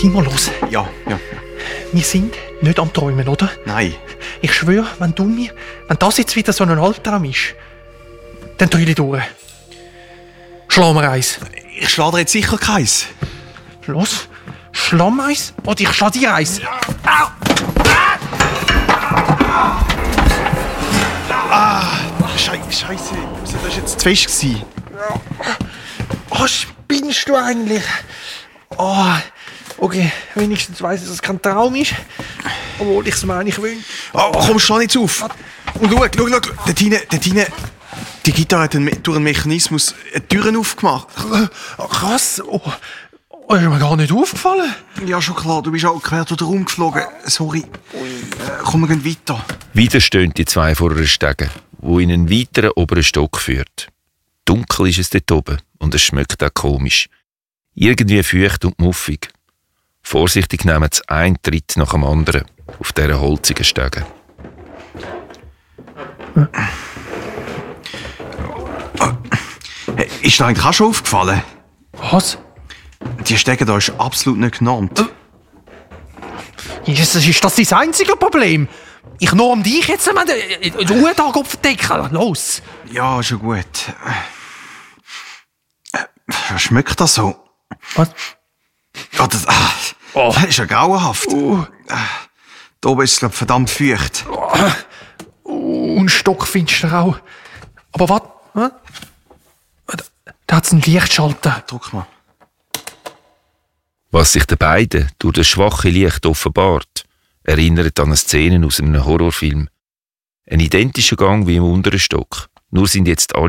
Timo, los. Ja. Wir sind nicht am Träumen, oder? Nein. Ich schwöre, wenn das jetzt wieder so ein Albtraum ist, dann drülle ich durch. Schlag mir eins. Ich schlage dir jetzt sicher keins. Los, schlag mir eins oder ich schlag dir eins. Au! Scheiße. Das war jetzt zu fest gewesen. Oh, spinnst du eigentlich? Oh, okay, wenigstens weiss ich, dass es kein Traum ist. Obwohl ich es mir eigentlich wünsche. Oh, komm, schlag jetzt auf. Und schau. Dort hinten. Die Gitarre hat durch einen Mechanismus Türen aufgemacht. Krass. Oh, ist mir gar nicht aufgefallen. Ja, schon klar. Du bist auch quer durch den Raum geflogen. Sorry. Komm, wir gehen weiter. Wieder stehen die zwei vor einer Stege, die in einen weiteren oberen Stock führt. Dunkel ist es dort oben und es schmeckt auch komisch. Irgendwie feucht und muffig. Vorsichtig nehmen sie einen Tritt nach dem anderen auf dieser holzigen Stege. Ist dir eigentlich auch schon aufgefallen? Was? Die Stege da ist absolut nicht genormt. Jesus, ist das dein einzige Problem? Ich norm dich jetzt einmal den Ruhetag verdecken. Los! Ja, schon gut. Schmeckt das so? Was? Oh, das ist ja grauenhaft. Da oben ist es, glaube ich, verdammt feucht. Und stockfinster auch. Aber was? Da hat es einen Lichtschalter. Drück mal. Was sich den beiden durch das schwache Licht offenbart, erinnert an eine Szene aus einem Horrorfilm. Ein identischer Gang wie im unteren Stock. Nur sind jetzt alle